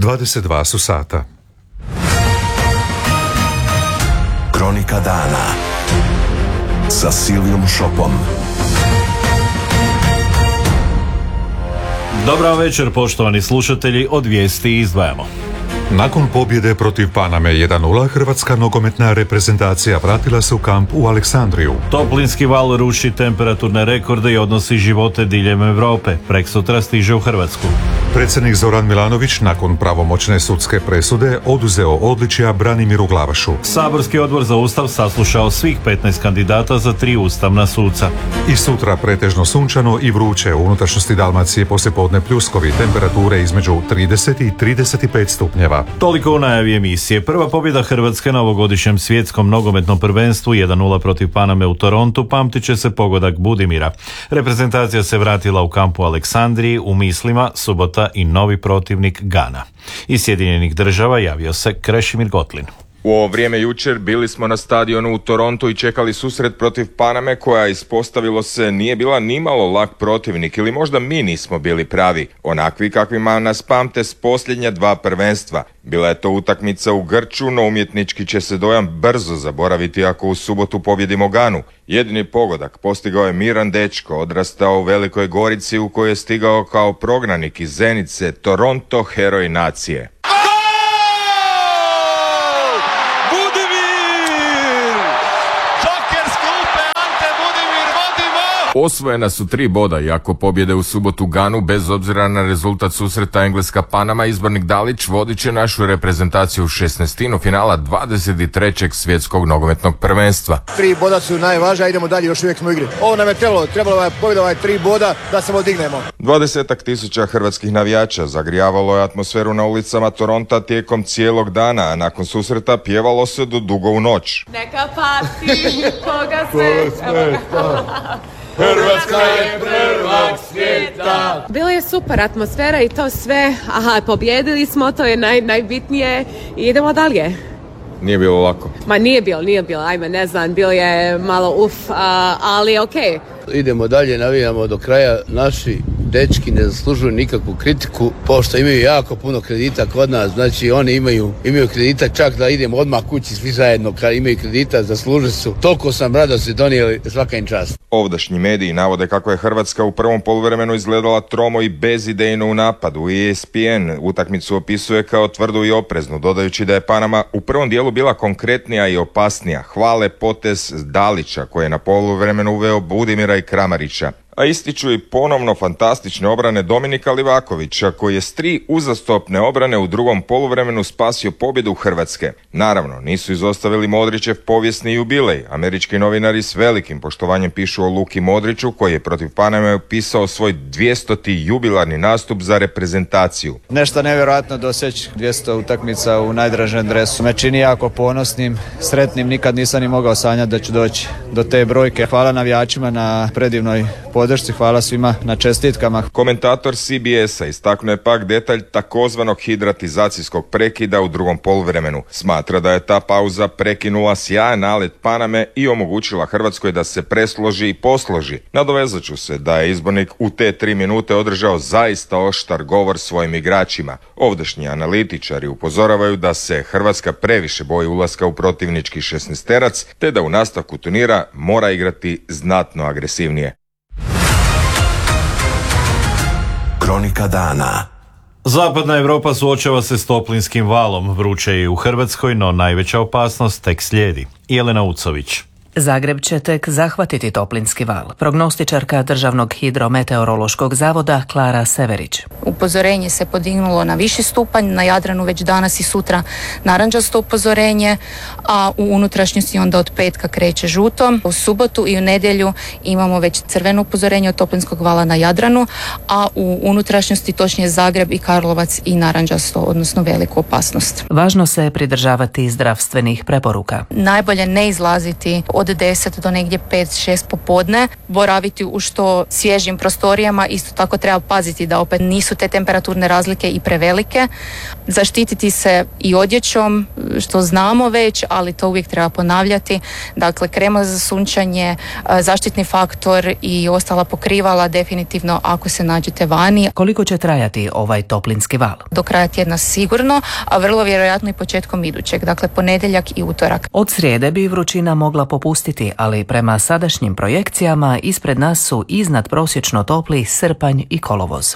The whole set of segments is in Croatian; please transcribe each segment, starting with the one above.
22 su sata. Kronika dana sa Silijom Šopom. Dobar večer, poštovani slušatelji, od vijesti izdvajamo. Nakon pobjede protiv Paname 1:0, hrvatska nogometna reprezentacija vratila se u kamp u Aleksandriju. Toplinski val ruši temperaturne rekorde i odnosi živote diljem Europe. Preksutra stiže u Hrvatsku. Predsjednik Zoran Milanović nakon pravomoćne sudske presude oduzeo odličja Branimiru Glavašu. Saborski odbor za Ustav saslušao svih 15 kandidata za 3 ustavna suca. I sutra pretežno sunčano i vruće, u unutrašnjosti Dalmacije poslijepodne pljuskovi, temperature između 30 i 35 stupnjeva. Toliko u najavi emisije. Prva pobjeda Hrvatske na ovogodišnjem svjetskom nogometnom prvenstvu 1:0 protiv Paname u Torontu pamtit će se pogodak Budimira. Reprezentacija se vratila u kampu Aleksandriji, u mislima subota i novi protivnik Gana. Iz Sjedinjenih Država javio se Krešimir Gotlin. U ovo vrijeme jučer bili smo na stadionu u Torontu i čekali susret protiv Paname koja, ispostavilo se, nije bila nimalo lak protivnik, ili možda mi nismo bili pravi, onakvi kakvima nas pamte s posljednja 2 prvenstva. Bila je to utakmica u grču, no umjetnički će se dojam brzo zaboraviti ako u subotu pobjedimo Ganu. Jedini pogodak postigao je miran dečko, odrastao u Velikoj Gorici u kojoj je stigao kao prognanik iz Zenice, Toronto, heroj nacije. Osvojena su 3 boda, iako pobjede u subotu Ganu, bez obzira na rezultat susreta Engleska-Panama, izbornik Dalić vodit će našu reprezentaciju u 16. finala 23. svjetskog nogometnog prvenstva. 3 boda su najvažnija, idemo dalje, još uvijek smo u igri. Ovo nam je trebalo je pobjeda 3 boda da se odignemo. 20 tisuća hrvatskih navijača zagrijavalo je atmosferu na ulicama Toronta tijekom cijelog dana, a nakon susreta pjevalo se do dugo u noć. Neka pati koga se... Hrvatska je prvak svijeta. Bilo je super atmosfera i to sve. Pobjedili smo, to je najbitnije i idemo dalje. Nije bilo lako. Ma nije bilo, ajme ne znam, bilo je malo ali okej. Idemo dalje, navijamo do kraja. Naši dečki ne zaslužuju nikakvu kritiku, pošto imaju jako puno kredita kod nas, znači oni imaju kredita, čak da idemo odmah kući svi zajedno, kad imaju kredita, zaslužili su. Toliko sam radosti donijeli, svaka im čast. Ovdašnji mediji navode kako je Hrvatska u prvom poluvremenu izgledala tromo i bezidejno u napadu. ESPN utakmicu opisuje kao tvrdu i opreznu, dodajući da je Panama u prvom dijelu bila konkretnija i opasnija. Hvale potez Dalića koji je na poluvremenu uveo Budimira i Kramarića. A ističu i ponovno fantastične obrane Dominika Livakovića, koji je s 3 uzastopne obrane u drugom poluvremenu spasio pobjedu Hrvatske. Naravno, nisu izostavili Modrićev povijesni jubilej. Američki novinari s velikim poštovanjem pišu o Luki Modriću, koji je protiv Paname upisao svoj 200. jubilarni nastup za reprezentaciju. Nešto nevjerojatno doseći 200 utakmica u najdražem dresu. Me čini jako ponosnim, sretnim, nikad nisam ni mogao sanjati da ću doći do te brojke. Hvala navijačima na predivnoj podršci, hvala svima na čestitkama. Komentator CBS-a istaknuo je pak detalj takozvanog hidratizacijskog prekida u drugom poluvremenu. Smatra da je ta pauza prekinula sjajan nalet Paname i omogućila Hrvatskoj da se presloži i posloži. Nadovezat ću se da je izbornik u te 3 minute održao zaista oštar govor svojim igračima. Ovdašnji analitičari upozoravaju da se Hrvatska previše boji ulaska u protivnički 16-terac, te da u nastavku turnira mora igrati znatno agresivnije. Kronika dana. Zapadna Europa suočava se s toplinskim valom, vruće je i u Hrvatskoj, no najveća opasnost tek slijedi. Jelena Ucović. Zagreb će tek zahvatiti toplinski val. Prognostičarka Državnog hidrometeorološkog zavoda Klara Severić. Upozorenje se podignulo na viši stupanj, na Jadranu već danas i sutra narančasto upozorenje, a u unutrašnjosti onda od petka kreće žuto. U subotu i u nedjelju imamo već crveno upozorenje od toplinskog vala na Jadranu, a u unutrašnjosti točnije Zagreb i Karlovac i narančasto, odnosno veliku opasnost. Važno se pridržavati zdravstvenih preporuka. Najbolje ne izlaziti od od 10 do negdje 5-6 popodne, boraviti u što svježim prostorijama. Isto tako treba paziti da opet nisu te temperaturne razlike i prevelike. Zaštititi se i odjećom, što znamo već, ali to uvijek treba ponavljati. Dakle, krema za sunčanje, zaštitni faktor i ostala pokrivala definitivno ako se nađete vani. Koliko će trajati ovaj toplinski val? Do kraja tjedna sigurno, a vrlo vjerojatno i početkom idućeg, dakle ponedjeljak i utorak. Od srijede bi vrućina mogla popustiti, ali prema sadašnjim projekcijama ispred nas su iznad prosječno topli srpanj i kolovoz.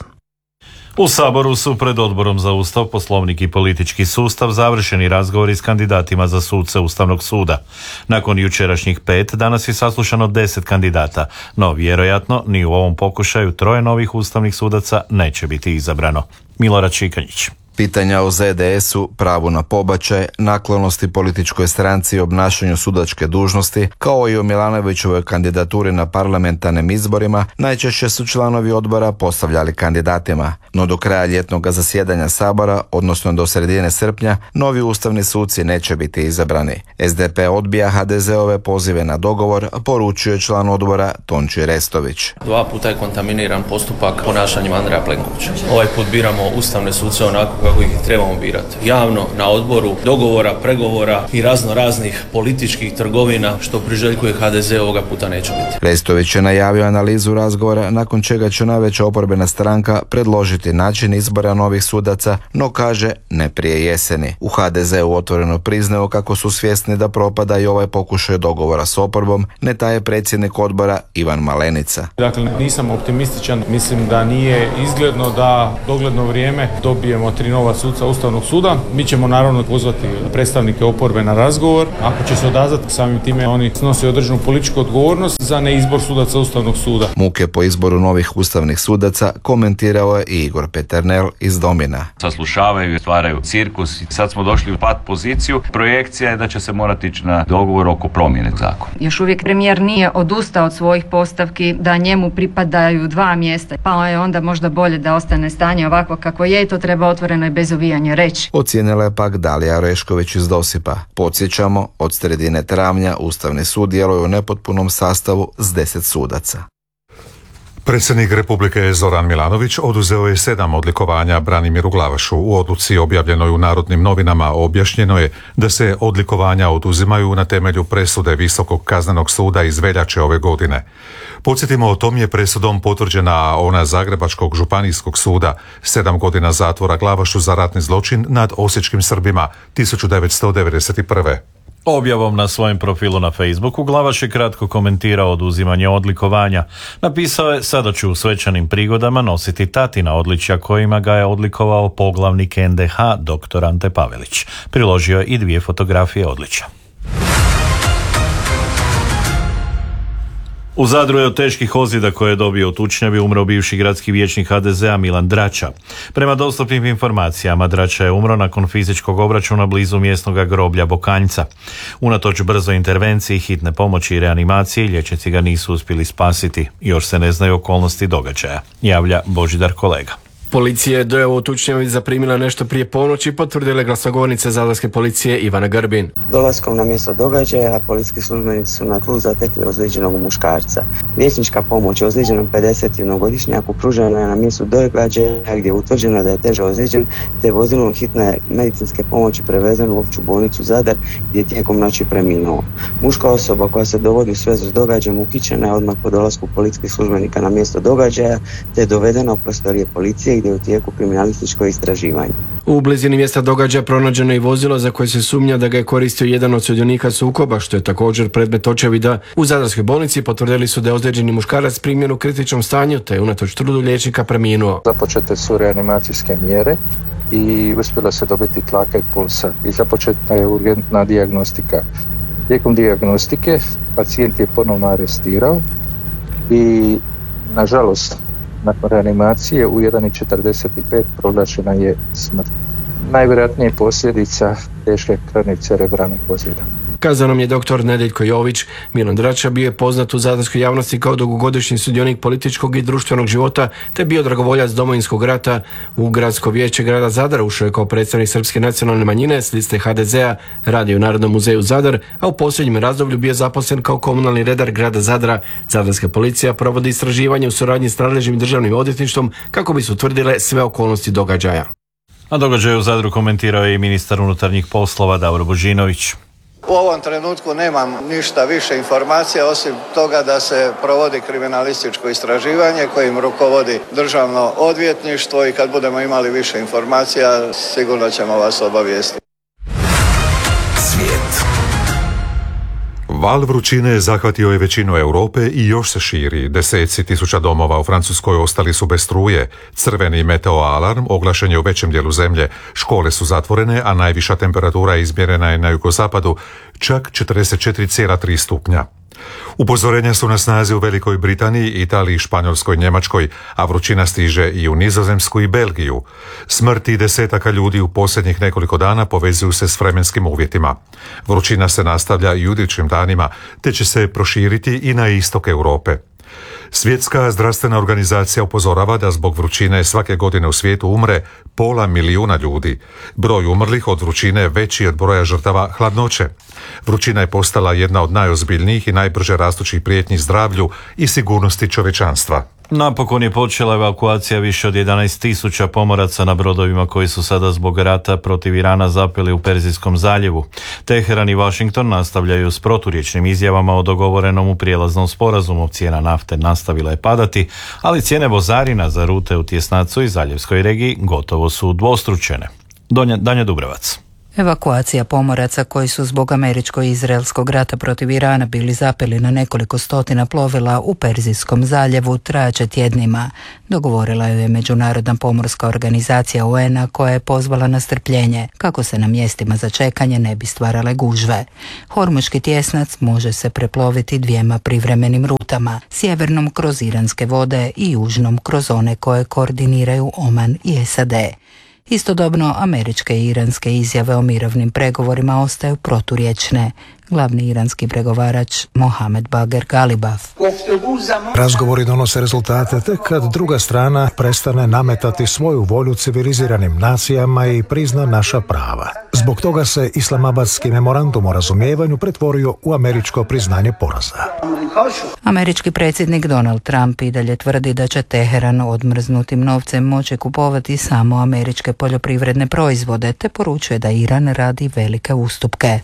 U Saboru su pred Odborom za Ustav, Poslovnik i politički sustav završeni razgovori s kandidatima za suce Ustavnog suda. Nakon jučerašnjih 5, danas je saslušano 10 kandidata, no vjerojatno ni u ovom pokušaju 3 novih ustavnih sudaca neće biti izabrano. Milorad Šikanjić. Pitanja o ZDS-u, pravu na pobačaj, naklonosti političkoj stranci i obnašanju sudačke dužnosti, kao i o Milanovićevoj kandidaturi na parlamentarnim izborima, najčešće su članovi odbora postavljali kandidatima. No do kraja ljetnog zasjedanja Sabora, odnosno do sredine srpnja, novi ustavni suci neće biti izabrani. SDP odbija HDZ-ove pozive na dogovor, poručuje član odbora Tonči Restović. 2 puta je kontaminiran postupak ponašanjem Andreja Plenkovića. Ovaj put biramo ustavne suce onako kako ih trebamo birati. Javno, na odboru, dogovora, pregovora i raznih političkih trgovina što priželjkuje HDZ ovoga puta neće biti. Restović je najavio analizu razgovora, nakon čega će najveća oporbena stranka predložiti način izbora novih sudaca, no kaže ne prije jeseni. U HDZ-u otvoreno priznao kako su svjesni da propada i ovaj pokušaj dogovora s oporbom, ne taje predsjednik odbora Ivan Malenica. Dakle, nisam optimističan, mislim da nije izgledno da dogledno vrijeme dobijemo 3 nova suca Ustavnog suda. Mi ćemo naravno pozvati predstavnike oporbe na razgovor. Ako će se odazvati, samim time oni snose određenu političku odgovornost za neizbor sudaca Ustavnog suda. Muke po izboru novih ustavnih sudaca komentirao je i Igor Peternel iz Domina. Saslušavaju i stvaraju cirkus. Sad smo došli u pat poziciju. Projekcija je da će se morati ići na dogovor oko promjene zakona. Još uvijek premijer nije odustao od svojih postavki da njemu pripadaju 2 mjesta. Pa je onda možda bolje da ostane stanje ovako kako je i to treba otvoreno i bez uvijanja reći. Ocijenila je pak Dalija Orešković iz Dosipa. Podsjećamo, od sredine travnja Ustavni sud djeluje u nepotpunom sastavu s 10 sudaca. Predsjednik Republike Zoran Milanović oduzeo je 7 odlikovanja Branimiru Glavašu. U odluci objavljenoj u Narodnim novinama objašnjeno je da se odlikovanja oduzimaju na temelju presude Visokog kaznenog suda iz veljače ove godine. Podsjetimo, o tom je presudom potvrđena ona Zagrebačkog županijskog suda, 7 godina zatvora Glavašu za ratni zločin nad osječkim Srbima 1991. Objavom na svojem profilu na Facebooku Glavaš je kratko komentirao oduzimanje odlikovanja. Napisao je: sada ću u svečanim prigodama nositi tatina odličja kojima ga je odlikovao poglavnik NDH dr. Ante Pavelić. Priložio je i 2 fotografije odličja. U Zadru je od teških ozljeda koje je dobio u tučnjavi umro bivši gradski vijećnik HDZ-a Milan Drača. Prema dostupnim informacijama, Drača je umro nakon fizičkog obračuna blizu mjesnog groblja Bokanjca. Unatoč brzoj intervenciji, hitne pomoći i reanimacije, liječnici ga nisu uspjeli spasiti. Još se ne znaju okolnosti događaja, javlja Božidar Kolega. Policija je dojavu u tučnjavi zaprimila nešto prije ponoći, potvrdila glasnogovornica Zadarske policije Ivana Grbin. Dolaskom na mjesto događaja, policijski službenici su na tlu zatekli ozlijeđenog muškarca. Liječnička pomoć ozlijeđenom 51-godišnjaku pružena je na mjestu događaja gdje je utvrđeno da je teže ozlijeđen, te vozilom hitne medicinske pomoći prevezen u opću bolnicu Zadar gdje je tijekom noći preminuo. Muška osoba koja se dovodi u svezu s događajem uhićena je odmah po dolasku policijskih službenika na mjesto događaja, te je dovedena u prostorije policije gdje je u tijeku kriminalističko istraživanje. U blizini mjesta događaja pronađeno je vozilo za koje se sumnja da ga je koristio jedan od sudionika sukoba, što je također predmet očevida. U Zadarskoj bolnici potvrdili su da je ozlijeđeni muškarac primljen u kritičnom stanju, te je unatoč trudu liječnika preminuo. Započete su reanimacijske mjere i uspjela se dobiti tlaka i pulsa i započeta je urgentna dijagnostika. Tijekom dijagnostike pacijent je ponovno arestirao i nažalost nakon reanimacije u 1:45 proglašena je smrt. Najvjerojatnije posljedica teške krvne cerebralnih ozljeda. Kazao nam je dr. Nedeljko Jović. Milan Drača bio je poznat u zadarskoj javnosti kao dugogodišnji sudionik političkog i društvenog života, te bio dragovoljac Domovinskog rata. U gradsko vijeće grada Zadra ušao je kao predstavnik srpske nacionalne manjine s liste HDZ-a, radio u Narodnom muzeju Zadar, a u posljednjem razdoblju bio zaposlen kao komunalni redar grada Zadra. Zadarska policija provodi istraživanje u suradnji s nadležnim i državnim odvjetništvom kako bi se utvrdile sve okolnosti događaja. A događaj u Zadru komentirao je i ministar unutarnjih poslova Davor Božinović. U ovom trenutku nemam ništa više informacija osim toga da se provodi kriminalističko istraživanje kojim rukovodi državno odvjetništvo i kad budemo imali više informacija sigurno ćemo vas obavijestiti. Svijet. Val vrućine zahvatio je većinu Europe i još se širi. Deseci tisuća domova u Francuskoj ostali su bez struje. Crveni meteoalarm oglašen je u većem dijelu zemlje. Škole su zatvorene, a najviša temperatura izmjerena je na jugozapadu, čak 44,3 stupnja. Upozorenja su na snazi u Velikoj Britaniji, Italiji, Španjolskoj, Njemačkoj, a vrućina stiže i u Nizozemsku i Belgiju. Smrti desetaka ljudi u posljednjih nekoliko dana povezuju se s vremenskim uvjetima. Vrućina se nastavlja i u idućim danima, te će se proširiti i na istok Europe. Svjetska zdravstvena organizacija upozorava da zbog vrućine svake godine u svijetu umre 500 milijuna ljudi. Broj umrlih od vrućine veći od broja žrtava hladnoće. Vrućina je postala jedna od najozbiljnijih i najbrže rastućih prijetnji zdravlju i sigurnosti čovječanstva. Napokon je počela evakuacija više od 11.000 pomoraca na brodovima koji su sada zbog rata protiv Irana zapeli u Perzijskom zaljevu. Teheran i Washington nastavljaju s proturječnim izjavama o dogovorenom u prijelaznom sporazumu. Cijena nafte nastavila je padati, ali cijene vozarina za rute u Tjesnacu i Zaljevskoj regiji gotovo su udvostručene. Danja Dubrovac. Evakuacija pomoraca koji su zbog američko-izraelskog rata protiv Irana bili zapeli na nekoliko stotina plovila u Perzijskom zaljevu trajaće tjednima. Dogovorila ju je Međunarodna pomorska organizacija UN-a koja je pozvala na strpljenje kako se na mjestima za čekanje ne bi stvarale gužve. Hormuški tjesnac može se preploviti 2 privremenim rutama, sjevernom kroz iranske vode i južnom kroz one koje koordiniraju Oman i SAD. Istodobno, američke i iranske izjave o mirovnim pregovorima ostaju proturječne. Glavni iranski pregovarač Mohamed Bagher Galibaf. Razgovori donose rezultate tek kad druga strana prestane nametati svoju volju civiliziranim nacijama i prizna naša prava. Zbog toga se Islamabadski memorandum o razumijevanju pretvorio u američko priznanje poraza. Američki predsjednik Donald Trump i dalje tvrdi da će Teheran odmrznutim novcem moći kupovati samo američke poljoprivredne proizvode, te poručuje da Iran radi velike ustupke.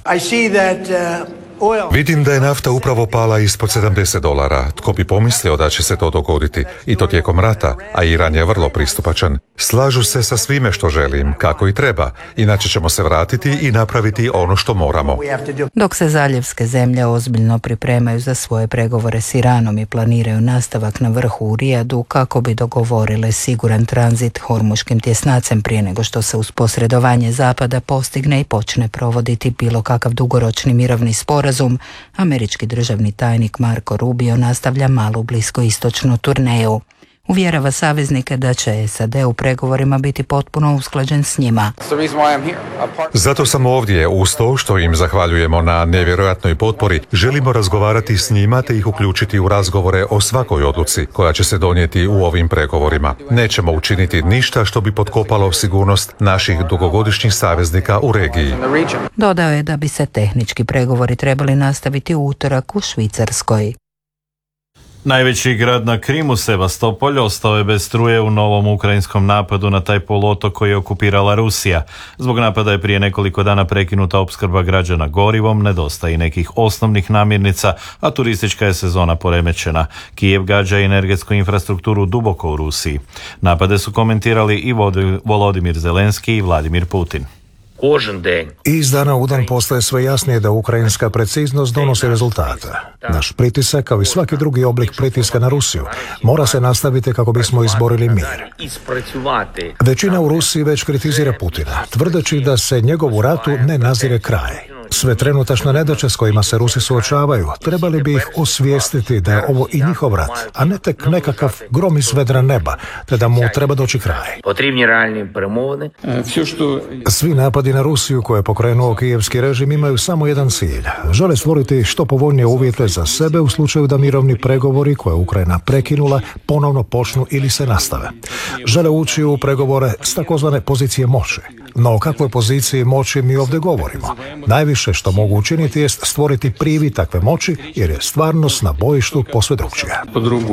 Vidim da je nafta upravo pala ispod $70. Tko bi pomislio da će se to dogoditi? I to tijekom rata, a Iran je vrlo pristupačan. Slažu se sa svime što želim, kako i treba. Inače ćemo se vratiti i napraviti ono što moramo. Dok se zaljevske zemlje ozbiljno pripremaju za svoje pregovore s Iranom i planiraju nastavak na vrhu u Rijadu kako bi dogovorile siguran tranzit hormuškim tjesnacem prije nego što se uz posredovanje Zapada postigne i počne provoditi bilo kakav dugoročni mirovni sporazum, američki državni tajnik Marco Rubio nastavlja malu bliskoistočnu turneju. Uvjerava saveznike da će SAD u pregovorima biti potpuno usklađen s njima. Zato sam ovdje, uz to što im zahvaljujemo na nevjerojatnoj potpori, želimo razgovarati s njima te ih uključiti u razgovore o svakoj odluci koja će se donijeti u ovim pregovorima. Nećemo učiniti ništa što bi potkopalo sigurnost naših dugogodišnjih saveznika u regiji. Dodao je da bi se tehnički pregovori trebali nastaviti u utorak u Švicarskoj. Najveći grad na Krimu, Sevastopolj, ostao je bez struje u novom ukrajinskom napadu na taj poluotok koji je okupirala Rusija. Zbog napada je prije nekoliko dana prekinuta opskrba građana gorivom, nedostaje i nekih osnovnih namirnica, a turistička je sezona poremećena. Kijev gađa energetsku infrastrukturu duboko u Rusiji. Napade su komentirali i Volodimir Zelenski i Vladimir Putin. Iz dana u dan postaje sve jasnije da ukrajinska preciznost donosi rezultate. Naš pritisak, kao i svaki drugi oblik pritiska na Rusiju, mora se nastaviti kako bismo izborili mir. Većina u Rusiji već kritizira Putina, tvrdeći da se njegovu ratu ne nazire kraj. Sve trenutačne nedaće s kojima se Rusi suočavaju, trebali bi ih osvijestiti da je ovo i njihov rat, a ne tek nekakav grom iz vedra neba, te da mu treba doći kraj. Svi napadi na Rusiju koje je pokrenuo kijevski režim imaju samo jedan cilj. Žele stvoriti što povoljnije uvjete za sebe u slučaju da mirovni pregovori koje Ukrajina prekinula ponovno počnu ili se nastave. Žele ući u pregovore s takozvane pozicije moći. No o kakvoj poziciji moći mi ovdje govorimo? Najviše što mogu učiniti je stvoriti privid takve moći, jer je stvarnost na bojištu posve drugčija.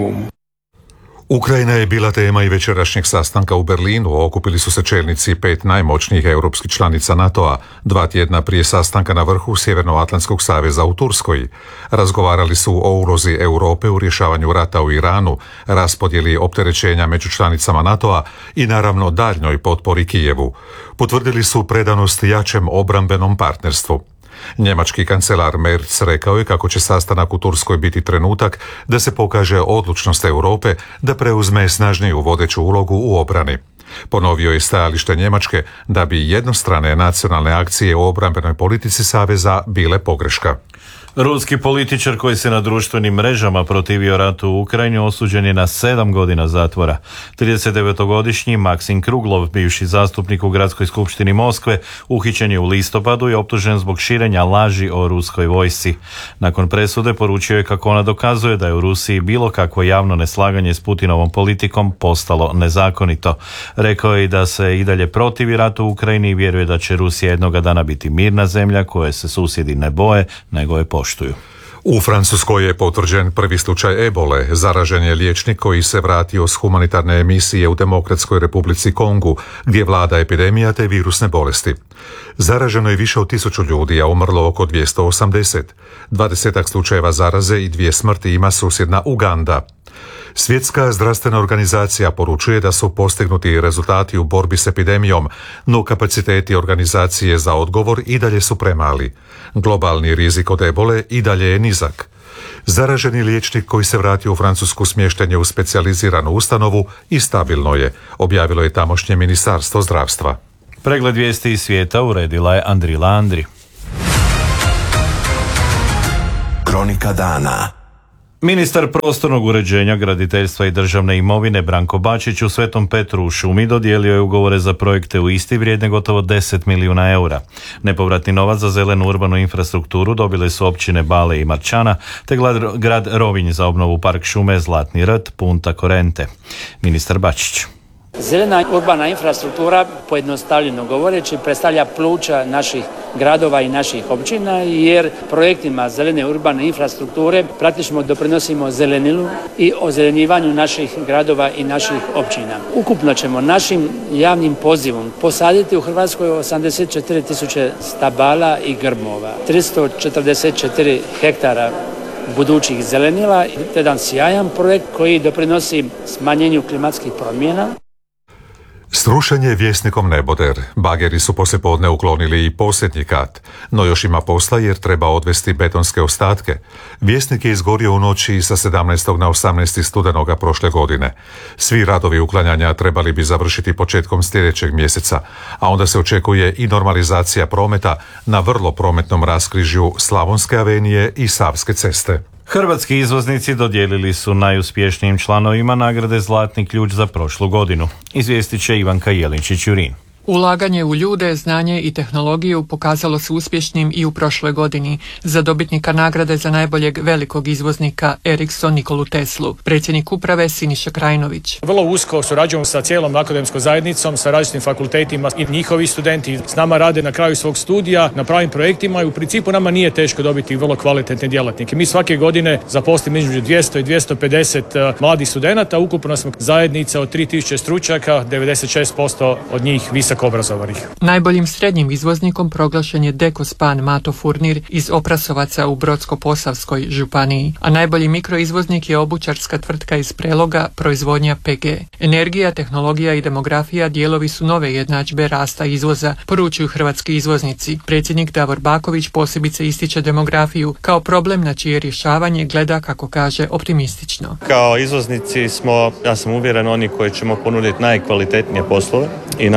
Ukrajina je bila tema i večerašnjeg sastanka u Berlinu. Okupili su se čelnici 5 najmoćnijih europskih članica NATO-a 2 tjedna prije sastanka na vrhu Sjevernoatlantskog saveza u Turskoj. Razgovarali su o ulozi Europe u rješavanju rata u Iranu, raspodjeli opterećenja među članicama NATO-a i naravno daljnjoj potpori Kijevu. Potvrdili su predanost jačem obrambenom partnerstvu. Njemački kancelar Merz rekao je kako će sastanak u Turskoj biti trenutak da se pokaže odlučnost Europe da preuzme snažniju vodeću ulogu u obrani. Ponovio je stajalište Njemačke da bi jednostrane nacionalne akcije u obrambenoj politici saveza bile pogreška. Ruski političar koji se na društvenim mrežama protivio ratu u Ukrajini osuđen je na 7 godina zatvora. 39-godišnji Maksim Kruglov, bivši zastupnik u Gradskoj skupštini Moskve, uhićen je u listopadu i optužen zbog širenja laži o ruskoj vojsci. Nakon presude poručio je kako ona dokazuje da je u Rusiji bilo kakvo javno neslaganje s Putinovom politikom postalo nezakonito. Rekao je i da se i dalje protivi ratu u Ukrajini i vjeruje da će Rusija jednoga dana biti mirna zemlja koje se susjedi ne boje, nego je poštuju. U Francuskoj je potvrđen prvi slučaj ebole. Zaražen je liječnik koji se vratio s humanitarne misije u Demokratskoj Republici Kongu, gdje vlada epidemija te virusne bolesti. Zaraženo je više od 1000 ljudi, a umrlo oko 280. 20 slučajeva zaraze i 2 smrti ima susjedna Uganda. Svjetska zdravstvena organizacija poručuje da su postignuti rezultati u borbi s epidemijom, no kapaciteti organizacije za odgovor i dalje su premali. Globalni rizik od ebole i dalje je nizak. Zaraženi liječnik koji se vratio u Francusku smješten je u specijaliziranu ustanovu i stabilno je, objavilo je tamošnje ministarstvo zdravstva. Pregled vijesti iz svijeta uredila je Andrila Andri. Kronika dana. Ministar prostornog uređenja, graditeljstva i državne imovine Branko Bačić u Svetom Petru u šumi dodijelio je ugovore za projekte u Isti vrijedne gotovo 10 milijuna eura. Nepovratni novac za zelenu urbanu infrastrukturu dobile su općine Bale i Marčana, te grad Rovinj za obnovu park šume Zlatni rt, Punta Korente. Ministar Bačić. Zelena urbana infrastruktura, pojednostavljeno govoreći, predstavlja pluća naših gradova i naših općina, jer projektima zelene urbane infrastrukture praktično doprinosimo zelenilu i ozelenjivanju naših gradova i naših općina. Ukupno ćemo našim javnim pozivom posaditi u Hrvatskoj 84.000 stabala i grmova, 344 hektara budućih zelenila, jedan sjajan projekt koji doprinosi smanjenju klimatskih promjena. Srušen je Vjesnikom neboder. Bageri su poslijepodne uklonili i posljednji kat, no još ima posla jer treba odvesti betonske ostatke. Vjesnik je izgorio u noći sa 17. na 18. studenoga prošle godine. Svi radovi uklanjanja trebali bi završiti početkom sljedećeg mjeseca, a onda se očekuje i normalizacija prometa na vrlo prometnom raskrižju Slavonske avenije i Savske ceste. Hrvatski izvoznici dodijelili su najuspješnijim članovima nagrade Zlatni ključ za prošlu godinu. Izvijestit će Ivanka Jelinčić-Jurin. Ulaganje u ljude, znanje i tehnologiju pokazalo se uspješnim i u prošloj godini. Za dobitnika nagrade za najboljeg velikog izvoznika Ericsson Nikolu Teslu, predsjednik uprave Siniša Krajnović. Vrlo usko surađujemo sa cijelom akademskom zajednicom, sa različitim fakultetima i njihovi studenti s nama rade na kraju svog studija na pravim projektima i u principu nama nije teško dobiti vrlo kvalitetne djelatnike. Mi svake godine zaposlimo između 200 i 250 mladih studenata, ukupno smo zajednica od 3000 stručnjaka, 96% od njih visoko obrazovanih. Najboljim srednjim izvoznikom proglašen je Dekospan Mato Furnir iz Oprasovaca u Brodsko-Posavskoj županiji, a najbolji mikroizvoznik je obućarska tvrtka iz Preloga, proizvodnja PG. Energija, tehnologija i demografija dijelovi su nove jednadžbe rasta izvoza, poručuju hrvatski izvoznici. Predsjednik Davor Baković posebice ističe demografiju kao problem na čije rješavanje gleda, kako kaže, optimistično. Kao izvoznici smo, ja sam uvjeren, oni koji ćemo ponuditi najkvalitetnije poslove i najkvalitetnije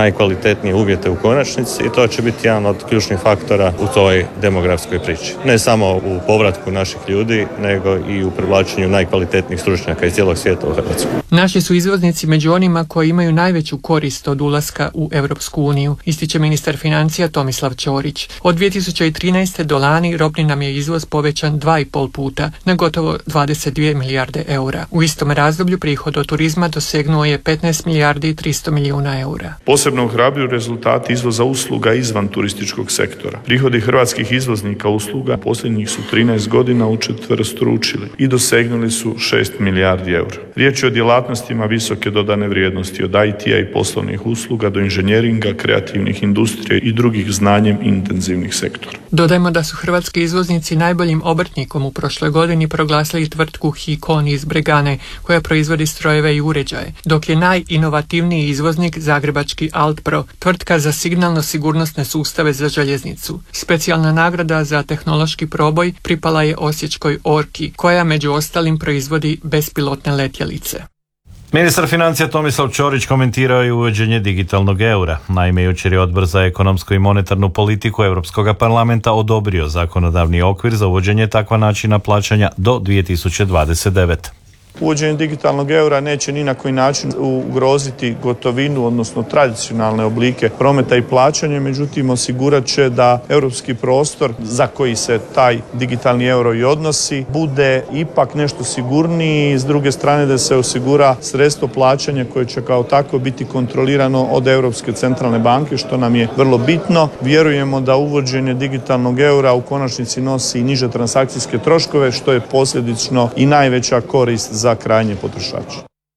kvalitetnije uvjete u konačnici i to će biti jedan od ključnih faktora u toj demografskoj priči. Ne samo u povratku naših ljudi, nego i u privlačenju najkvalitetnijih stručnjaka iz cijelog svijeta u Hrvatsku. Naši su izvoznici među onima koji imaju najveću korist od ulaska u Europsku uniju, ističe ministar financija Tomislav Ćorić. Od 2013. do lani robni nam je izvoz povećan 2,5 puta na gotovo 22 milijarde eura. U istom razdoblju prihod od turizma dosegnuo je 15 milijardi i 300 milijuna eura. Posebno ohrabruju rezultati izvoza usluga izvan turističkog sektora. Prihodi hrvatskih izvoznika usluga posljednjih su 13 godina učetverostručili i dosegnuli su 6 milijardi eura. Riječ je o djelatnostima visoke dodane vrijednosti, od IT-a i poslovnih usluga do inženjeringa, kreativnih industrija i drugih znanjem intenzivnih sektora. Dodajmo da su hrvatski izvoznici najboljim obrtnikom u prošloj godini proglasili tvrtku Hikon iz Bregane, koja proizvodi strojeve i uređaje, dok je najinovativniji izvoznik zagrebački Altpro, tvrtka za signalno-sigurnosne sustave za željeznicu. Specijalna nagrada za tehnološki proboj pripala je osječkoj Orki, koja među ostalim proizvodi bespilotne letjelice. Ministar financija Tomislav Ćorić komentirao je uvođenje digitalnog eura. Naime, jučer je Odbor za ekonomsku i monetarnu politiku Europskog parlamenta odobrio zakonodavni okvir za uvođenje takva načina plaćanja do 2029. Uvođenje digitalnog eura neće ni na koji način ugroziti gotovinu, odnosno tradicionalne oblike prometa i plaćanja, međutim osigurat će da europski prostor za koji se taj digitalni euro i odnosi bude ipak nešto sigurniji, s druge strane da se osigura sredstvo plaćanja koje će kao tako biti kontrolirano od Europske centralne banke, što nam je vrlo bitno. Vjerujemo da uvođenje digitalnog eura u konačnici nosi i niže transakcijske troškove, što je posljedično i najveća korist za krajnje potrošače.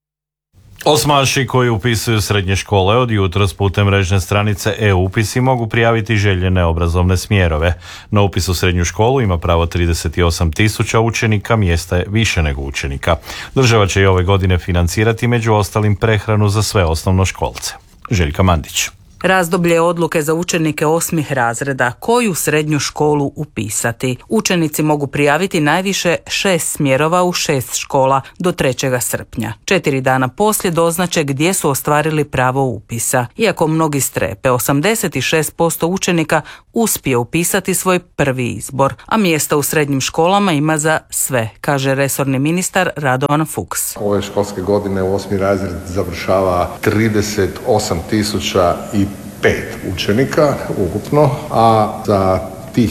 Osmaši koji upisuju srednje škole od jutros putem mrežne stranice e-upisi mogu prijaviti željene obrazovne smjerove. Na upis u srednju školu ima pravo 38.000 učenika, mjesta je više nego učenika. Država će i ove godine financirati među ostalim prehranu za sve osnovnoškolce. Željka Mandić. Razdoblje odluke za učenike 8. razreda koju srednju školu upisati. Učenici mogu prijaviti najviše 6 smjerova u 6 škola do 3. srpnja. 4 dana poslije doznače gdje su ostvarili pravo upisa. Iako mnogi strepe, 86% učenika uspije upisati svoj prvi izbor, a mjesta u srednjim školama ima za sve, kaže resorni ministar Radovan Fuchs. Ove školske godine u 8. razred završava 38.005 učenika ukupno, a za tih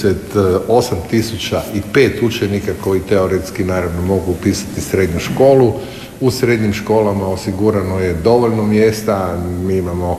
38.005 učenika koji teoretski naravno mogu upisati srednju školu, u srednjim školama osigurano je dovoljno mjesta. Mi imamo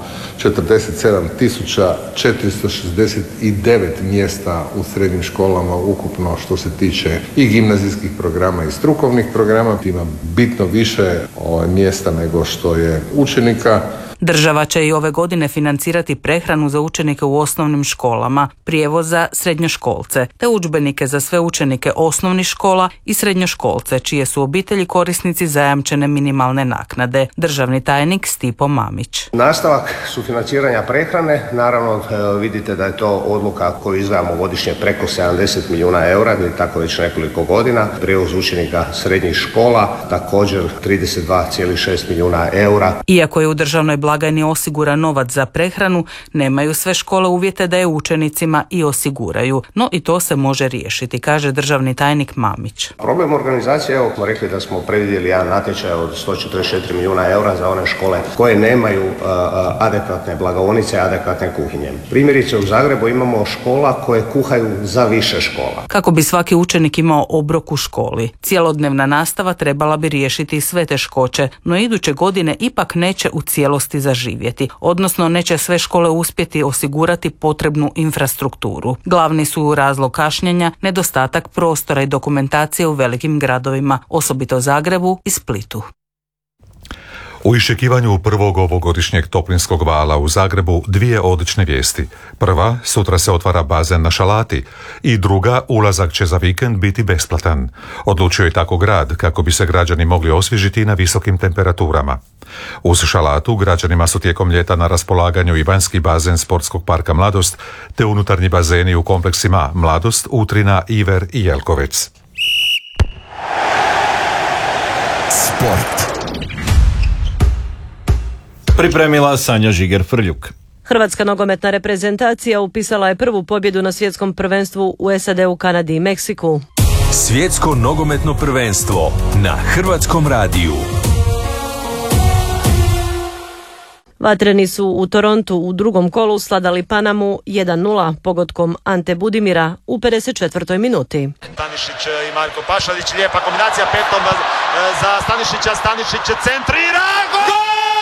47.469 mjesta u srednjim školama ukupno što se tiče i gimnazijskih programa i strukovnih programa. Ima bitno više mjesta nego što je učenika. Država će i ove godine financirati prehranu za učenike u osnovnim školama, prijevoz za srednjoškolce, te udžbenike za sve učenike osnovnih škola i srednjoškolce, čije su obitelji korisnici zajamčene minimalne naknade. Državni tajnik Stipo Mamić. Nastavak sufinanciranja prehrane, naravno vidite da je to odluka koju izdvajamo godišnje preko 70 milijuna eura, ili tako već nekoliko godina. Prijevoz učenika srednjih škola također 32,6 milijuna eura. Iako je u državnoj blagajni osigura novac za prehranu, nemaju sve škole uvjete da je učenicima i osiguraju, no i to se može riješiti, kaže državni tajnik Mamić. Problem organizacije, evo smo rekli da smo predvidjeli jedan natječaj od 144 milijuna eura za one škole koje nemaju adekvatne blagovaonice, adekvatne kuhinje. Primjerice u Zagrebu imamo škola koje kuhaju za više škola. Kako bi svaki učenik imao obrok u školi, cjelodnevna nastava trebala bi riješiti sve teškoće, no iduće godine ipak neće u cijelosti zaživjeti, odnosno neće sve škole uspjeti osigurati potrebnu infrastrukturu. Glavni su razlog kašnjenja nedostatak prostora i dokumentacije u velikim gradovima, osobito Zagrebu i Splitu. U iščekivanju prvog ovogodišnjeg toplinskog vala u Zagrebu dvije odlične vijesti. Prva, sutra se otvara bazen na Šalati i druga, ulazak će za vikend biti besplatan. Odlučio je tako grad kako bi se građani mogli osvježiti na visokim temperaturama. Uz Šalatu građanima su tijekom ljeta na raspolaganju i vanjski bazen Sportskog parka Mladost te unutarnji bazeni u kompleksima Mladost, Utrina, Iver i Jelkovec. Sport. Pripremila Sanja Žiger-Frljuk. Hrvatska nogometna reprezentacija upisala je prvu pobjedu na svjetskom prvenstvu u SAD-u, Kanadi i Meksiku. Svjetsko nogometno prvenstvo na Hrvatskom radiju. Vatreni su u Torontu u drugom kolu sladali Panamu 1-0 pogodkom Ante Budimira u 54. minuti. Stanišić i Marko Pašalić, lijepa kombinacija petom za Stanišića, Stanišić centrira, gol!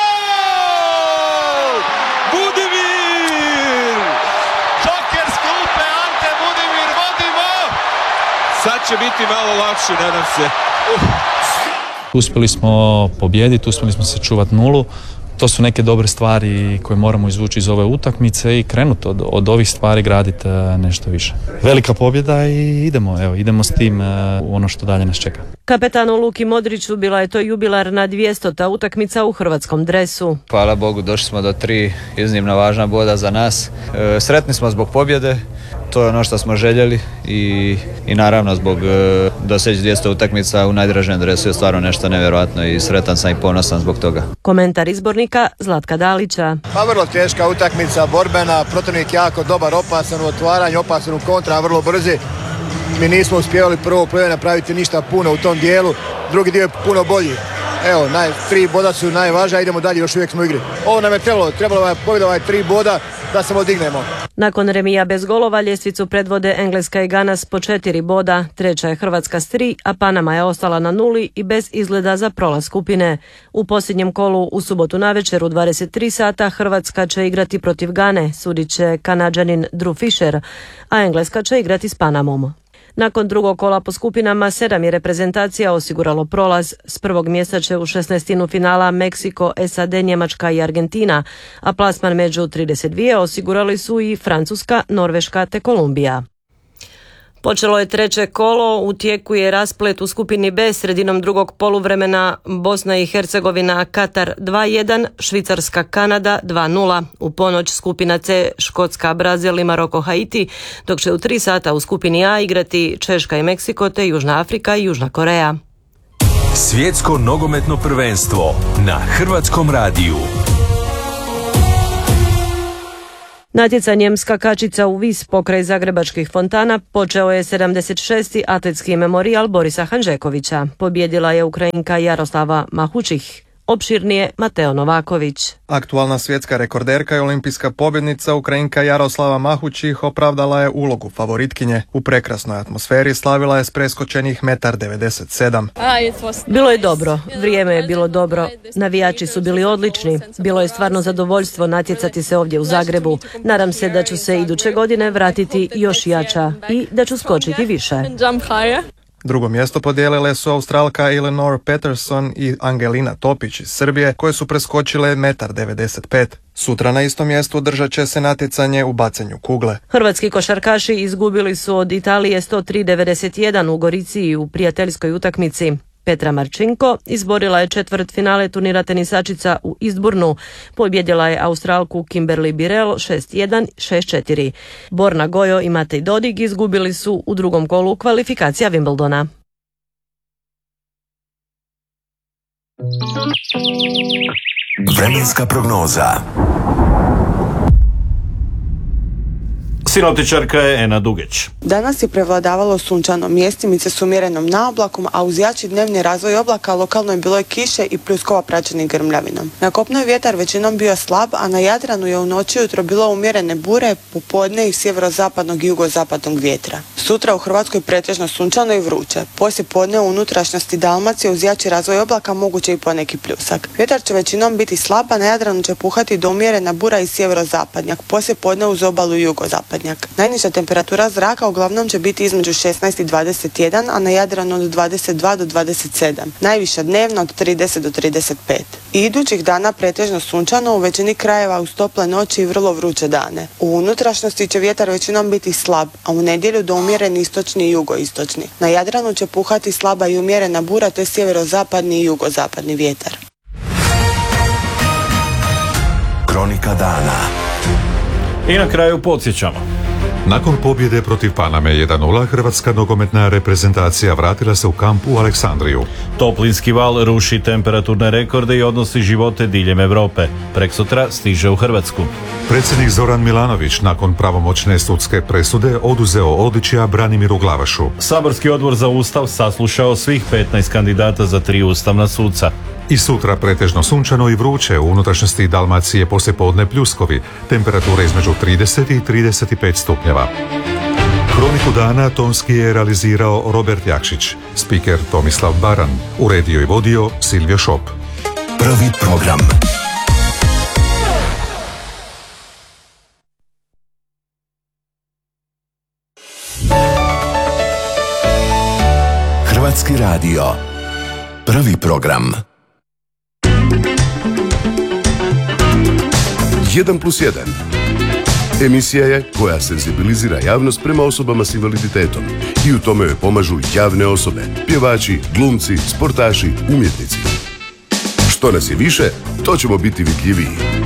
Budimir! Joker s klupe, Ante Budimir, vodimo! Sad će biti malo lakše, nadam se. Uspjeli smo pobijediti, uspjeli smo sačuvati nulu. To su neke dobre stvari koje moramo izvući iz ove utakmice i krenuti od ovih stvari graditi nešto više. Velika pobjeda i idemo s tim u ono što dalje nas čeka. Kapetanu Luki Modriću bila je to jubilarna 200. utakmica u hrvatskom dresu. Hvala Bogu, došli smo do 3 iznimno važna boda za nas. Sretni smo zbog pobjede. To je ono što smo željeli i naravno zbog doseći 200 utakmica u najdražem dresu je stvarno nešto nevjerojatno i sretan sam i ponosan zbog toga. Komentar izbornika Zlatka Dalića. Pa vrlo teška utakmica, borbena, protivnik jako dobar, opasan u otvaranju, opasan u kontra, vrlo brzi. Mi nismo uspjevali prvo play napraviti ništa puno u tom dijelu, drugi dio je puno bolji. Evo, 3 boda su najvažnija, idemo dalje, još uvijek smo u igri. Ovo nam je trebalo je pobjeda 3 boda da se odignemo. Nakon remija bez golova ljestvicu predvode Engleska i Gana s po 4 boda, treća je Hrvatska s 3, a Panama je ostala na 0 i bez izgleda za prolaz skupine. U posljednjem kolu u subotu navečer u 23 sata Hrvatska će igrati protiv Gane, sudit će Kanađanin Drew Fisher, a Engleska će igrati s Panamom. Nakon drugog kola po skupinama 7 je reprezentacija osiguralo prolaz. S prvog mjesta će u 16. finala Meksiko, SAD, Njemačka i Argentina, a plasman među 32 osigurali su i Francuska, Norveška te Kolumbija. Počelo je treće kolo, u tijeku je rasplet u skupini B sredinom drugog poluvremena Bosna i Hercegovina Katar 2-1, Švicarska Kanada 2-0. U ponoć skupina C Škotska, Brazil i Maroko Haiti, dok će u 3 sata u skupini A igrati Češka i Meksiko te Južna Afrika i Južna Koreja. Svjetsko nogometno prvenstvo na Hrvatskom radiju. Natjecanjem skakačica u vis pokraj zagrebačkih fontana počeo je 76. atletski memorijal Borisa Hanžekovića. Pobjedila je Ukrajinka Jaroslava Mahučih. Opširnije Mateo Novaković. Aktualna svjetska rekorderka i olimpijska pobjednica Ukrajinka Jaroslava Mahučih opravdala je ulogu favoritkinje. U prekrasnoj atmosferi slavila je s preskočenih 1,97 m. Bilo je dobro, vrijeme je bilo dobro, navijači su bili odlični, bilo je stvarno zadovoljstvo natjecati se ovdje u Zagrebu. Nadam se da ću se iduće godine vratiti još jača i da ću skočiti više. Drugo mjesto podijelile su Australka Eleanor Peterson i Angelina Topić iz Srbije, koje su preskočile 1,95 m. Sutra na istom mjestu održat će se natjecanje u bacanju kugle. Hrvatski košarkaši izgubili su od Italije 103-91 u Gorici u prijateljskoj utakmici. Petra Marčinko izborila je četvrtfinale turnira tenisačica u Eastbournu. Pobjedila je Australku Kimberly Birrell 6-1, 6-4. Borna Gojo i Matej Dodig izgubili su u drugom kolu kvalifikacija Wimbledona. Vremenska prognoza. Sinoptičarka je Ena Dugeć. Danas je prevladavalo sunčano, mjestimice s umjerenom naoblakom, a uz jači dnevni razvoj oblaka lokalno je bilo i kiše i pljuskova praćenih grmljavinom. Na kopnu je vjetar većinom bio slab, a na Jadranu je u noći i ujutro bilo umjerene bure, popodne i sjeverozapadnog i jugozapadnog vjetra. Sutra u Hrvatskoj pretežno sunčano i vruće. Poslije podne u unutrašnjosti Dalmacije uz jači razvoj oblaka moguće i poneki pljusak. Vjetar će većinom biti slab, a na Jadranu će puhati do umjerena bura i sjeverozapadnjak, poslije podne uz obalu i jugozapadnjak. Najniža temperatura zraka uglavnom će biti između 16 i 21, a na Jadranu od 22 do 27. Najviša dnevno od 30 do 35. I idućih dana pretežno sunčano, u većini krajeva uz tople noći i vrlo vruće dane. U unutrašnjosti će vjetar većinom biti slab, a u nedjelju do umjereni istočni i jugoistočni. Na Jadranu će puhati slaba i umjerena bura te sjeverozapadni i jugozapadni vjetar. Kronika dana. I na kraju podsjećamo. Nakon pobjede protiv Paname 1:0, hrvatska nogometna reprezentacija vratila se u kamp u Aleksandriju. Toplinski val ruši temperaturne rekorde i odnosi živote diljem Europe. Preksutra stiže u Hrvatsku. Predsjednik Zoran Milanović nakon pravomoćne sudske presude oduzeo odličja Branimiru Glavašu. Saborski odbor za Ustav saslušao svih 15 kandidata za 3 ustavna suca. I sutra pretežno sunčano i vruće, u unutrašnjosti Dalmacije poslijepodne pljuskovi, temperature između 30 i 35 stupnjeva. Kroniku dana tonski je realizirao Robert Jakšić, spiker Tomislav Baran, uredio i vodio Silvio Šop. Prvi program. Hrvatski radio. Prvi program. 1+1. Emisija je koja senzibilizira javnost prema osobama s invaliditetom i u tome joj pomažu javne osobe, pjevači, glumci, sportaši, umjetnici. Što nas je više, to ćemo biti vidljiviji.